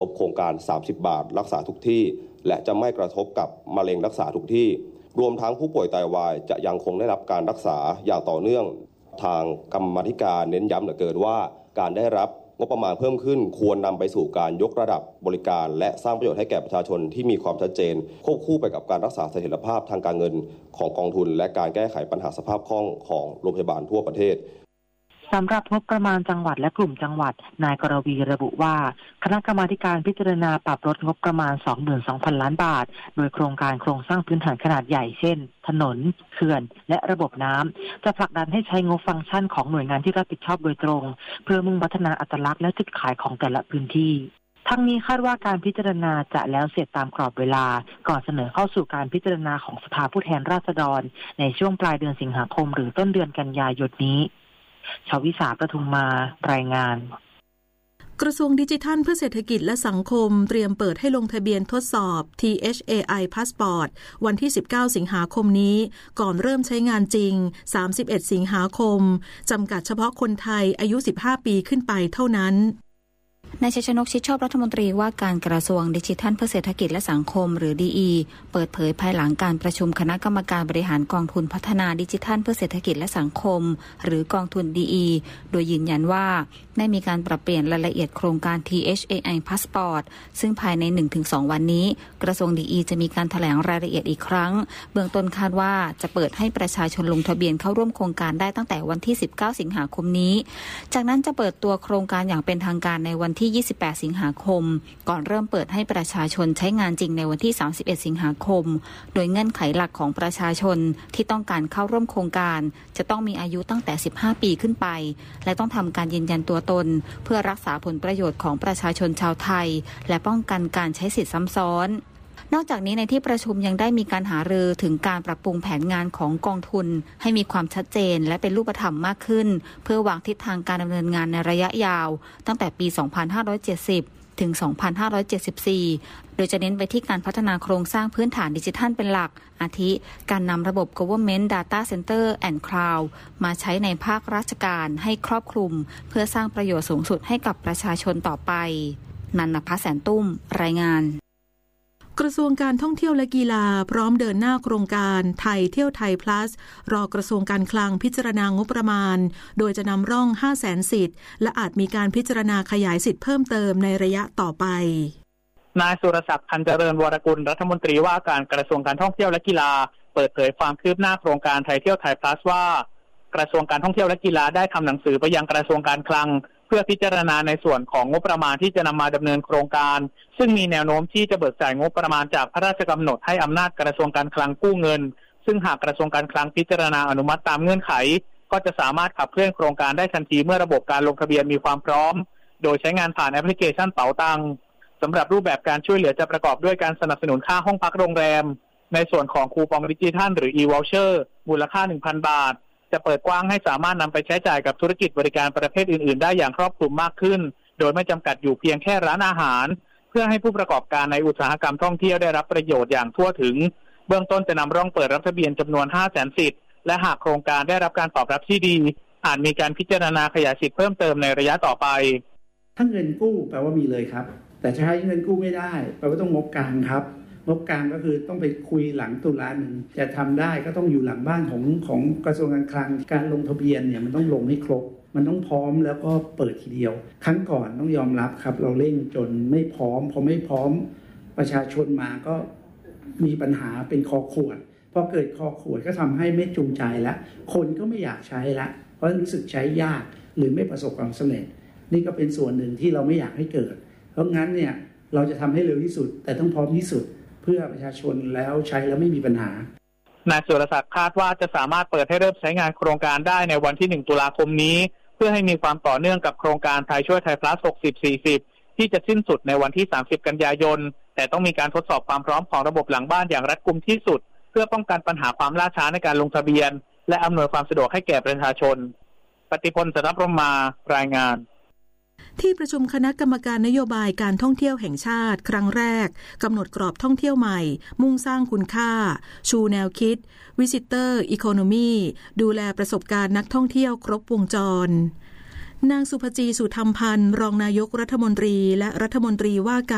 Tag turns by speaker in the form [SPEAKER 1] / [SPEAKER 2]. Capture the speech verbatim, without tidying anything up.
[SPEAKER 1] โครงการสามสิบบาทรักษาทุกที่และจะไม่กระทบกับมะเร็งรักษาทุกที่รวมทั้งผู้ป่วยไตวายจะยังคงได้รับการรักษาอย่างต่อเนื่องทางกรรมาธิการเน้นย้ำเหลือเกินว่าการได้รับงบประมาณเพิ่มขึ้นควรนำไปสู่การยกระดับบริการและสร้างประโยชน์ให้แก่ประชาชนที่มีความชัดเจนควบคู่ไปกับการรักษาเสถียรภาพทางการเงินของกองทุนและการแก้ไขปัญหาสภาพคล่องของโรงพยาบาลทั่วประเทศ
[SPEAKER 2] สำหรับงบประมาณจังหวัดและกลุ่มจังหวัดนายกรวีระบุว่าคณะกรรมาการพิจารณาปรับลดงบประมาณ สองหมื่นสองพัน ล้านบาทโดยโครงการโครงสร้างพื้นฐานขนาดใหญ่เช่นถนนเขื่อนและระบบน้ำจะผลักดันให้ใช้งบฟังก์ชันของหน่วยงานที่รับผิดชอบโดยตรงเพื่อมุ่งพัฒนาอัตลักษณ์และจุดขายของแต่ละพื้นที่ทั้งนี้คาดว่าการพิจารณาจะแล้วเสร็จตามกรอบเวลาก่อนเสนอเข้าสู่การพิจารณาของสภาผู้แทนราษฎรในช่วงปลายเดือนสิงหาคมหรือต้นเดือนกันยายนนี้ชวิสาประทุมมารายงาน
[SPEAKER 3] กระทรวงดิจิทัลเพื่อเศรษฐกิจและสังคมเตรียมเปิดให้ลงทะเบียนทดสอบ ที เอช เอ ไอ Passport วันที่สิบเก้าสิงหาคมนี้ก่อนเริ่มใช้งานจริงสามสิบเอ็ดสิงหาคมจำกัดเฉพาะคนไทยอายุสิบห้าปีขึ้นไปเท่านั้น
[SPEAKER 4] นายชัยชนกชิดชอบรัฐมนตรีว่าการกระทรวงดิจิทัลเพื่อเศรษฐกิจและสังคมหรือ ดี อี เปิดเผยภายหลังการประชุมคณะกรรมการบริหารกองทุนพัฒนาดิจิทัลเพื่อเศรษฐกิจและสังคมหรือกองทุน ดี อี โดยยืนยันว่าได้มีการปรับเปลี่ยนรายละเอียดโครงการ ที เอช เอ ไอ Passport ซึ่งภายใน หนึ่งถึงสอง วันนี้กระทรวง ดี อี จะมีการแถลงรายละเอียดอีกครั้งเบื้องต้นคาดว่าจะเปิดให้ประชาชนลงทะเบียนเข้าร่วมโครงการได้ตั้งแต่วันที่สิบเก้าสิงหาคมนี้จากนั้นจะเปิดตัวโครงการอย่างเป็นทางการในวันที่ยี่สิบแปดสิงหาคมก่อนเริ่มเปิดให้ประชาชนใช้งานจริงในวันที่สามสิบเอ็ดสิงหาคมโดยเงื่อนไขหลักของประชาชนที่ต้องการเข้าร่วมโครงการจะต้องมีอายุตั้งแต่สิบห้าปีขึ้นไปและต้องทำการยืนยันตัวตนเพื่อรักษาผลประโยชน์ของประชาชนชาวไทยและป้องกันการใช้สิทธิซ้ำซ้อนนอกจากนี้ในที่ประชุมยังได้มีการหารือถึงการปรับปรุงแผนงานของกองทุนให้มีความชัดเจนและเป็นรูปธรรมมากขึ้นเพื่อวางทิศทางการดำเนินงานในระยะยาวตั้งแต่ปี สองพันห้าร้อยเจ็ดสิบ ถึง สองพันห้าร้อยเจ็ดสิบสี่ โดยจะเน้นไปที่การพัฒนาโครงสร้างพื้นฐานดิจิทัลเป็นหลักอาทิการนำระบบ Government Data Center and Cloud มาใช้ในภาคราชการให้ครอบคลุมเพื่อสร้างประโยชน์สูงสุดให้กับประชาชนต่อไปนันนภแสนตุ้มรายงาน
[SPEAKER 3] กระทรวงการท่องเที่ยวและกีฬาพร้อมเดินหน้าโครงการไทยเที่ยวไทย plus รอกระทรวงการคลังพิจารณางบประมาณโดยจะนำร่อง ห้าแสน สิทธิ์และอาจมีการพิจารณาขยายสิทธิ์เพิ่มเติมในระยะต่อไป
[SPEAKER 5] นายสุรศักดิ์พันเจริญวรกุลรัฐมนตรีว่าการกระทรวงการท่องเที่ยวและกีฬาเปิดเผยความคืบหน้าโครงการไทยเที่ยวไทย plus ว่ากระทรวงการท่องเที่ยวและกีฬาได้ทำหนังสือไปยังกระทรวงการคลังเพื่อพิจารณาในส่วนของงบประมาณที่จะนำมาดำเนินโครงการซึ่งมีแนวโน้มที่จะเบิกจ่ายงบประมาณจากพระราชกำหนดให้อำนาจกระทรวงการคลังกู้เงินซึ่งหากกระทรวงการคลังพิจารณาอนุมัติตามเงื่อนไขก็จะสามารถขับเคลื่อนโครงการได้ทันทีเมื่อระบบการลงทะเบียนมีความพร้อมโดยใช้งานผ่านแอปพลิเคชันเป๋าตังสำหรับรูปแบบการช่วยเหลือจะประกอบด้วยการสนับสนุนค่าห้องพักโรงแรมในส่วนของคูปองดิจิทัลหรือ e-voucher มูลค่า หนึ่งพัน บาทจะเปิดกว้างให้สามารถนำไปใช้จ่ายกับธุรกิจบริการประเภทอื่นๆได้อย่างครอบคลุมมากขึ้นโดยไม่จำกัดอยู่เพียงแค่ร้านอาหารเพื่อให้ผู้ประกอบการในอุตสาหกรรมท่องเที่ยวได้รับประโยชน์อย่างทั่วถึงเบื้องต้นจะนำร่องเปิดรับทะเบียนจำนวน ห้าแสน สิทธิ์และหากโครงการได้รับการตอบรับที่ดีอาจมีการพิจารณาขยายสิทธิ์เพิ่มเติมในระยะต่อไป
[SPEAKER 6] ถ้าเงินกู้แปลว่ามีเลยครับแต่จะให้เงินกู้ไม่ได้แปลว่าต้องงบกลางครับงบกลางก็คือต้องไปคุยหลังตุลาหนึ่งจะทำได้ก็ต้องอยู่หลังบ้านของของกระทรวงการคลังการลงทะเบียนเนี่ยมันต้องลงให้ครบมันต้องพร้อมแล้วก็เปิดทีเดียวครั้งก่อนต้องยอมรับครับเราเร่งจนไม่พร้อมพอไม่พร้อมประชาชนมาก็มีปัญหาเป็นคอขวดพอเกิดคอขวดก็ทำให้ไม่จูงใจแล้วคนก็ไม่อยากใช้ละเพราะรู้สึกใช้ยากหรือไม่ประสบความสำเร็จนี่ก็เป็นส่วนหนึ่งที่เราไม่อยากให้เกิดเพราะงั้นเนี่ยเราจะทำให้เร็วที่สุดแต่ต้องพร้อมที่สุดเพื่อประชาชนแล้วใช้แล้วไม่มีปัญหาน
[SPEAKER 5] ายสุรศักดิ์คาดว่าจะสามารถเปิดให้เริ่มใช้งานโครงการได้ในวันที่หนึ่งตุลาคมนี้เพื่อให้มีความต่อเนื่องกับโครงการไทยช่วยไทย plus หกสิบ สี่สิบที่จะสิ้นสุดในวันที่สามสิบกันยายนแต่ต้องมีการทดสอบความพร้อมของระบบหลังบ้านอย่างรัดกุมที่สุดเพื่อป้องกันปัญหาความล่าช้าในการลงทะเบียนและอำนวยความสะดวกให้แก่ประชาชนปฏิพล สนพรหมารายงาน
[SPEAKER 3] ที่ประชุมคณะกรรมการนโยบายการท่องเที่ยวแห่งชาติครั้งแรกกำหนดกรอบท่องเที่ยวใหม่มุ่งสร้างคุณค่าชูแนวคิด Visitor Economy ดูแลประสบการณ์นักท่องเที่ยวครบวงจรนางสุภจี สุธรรมพันธ์รองนายกรัฐมนตรีและรัฐมนตรีว่าการ